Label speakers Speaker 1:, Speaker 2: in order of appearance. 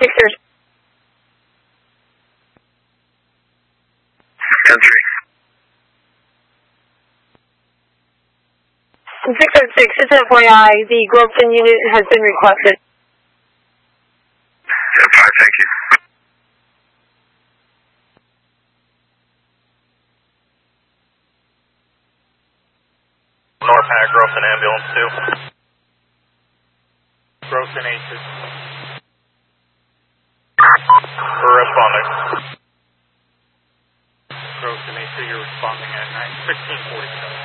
Speaker 1: 636.
Speaker 2: Country.
Speaker 1: 636, it's an FYI, the Groveton unit has been requested.
Speaker 2: 10-5, thank you.
Speaker 3: Norpac, Groveton ambulance 2.
Speaker 4: Groveton 8.
Speaker 3: We're responding.
Speaker 4: Groveton 8, you're responding at 1647.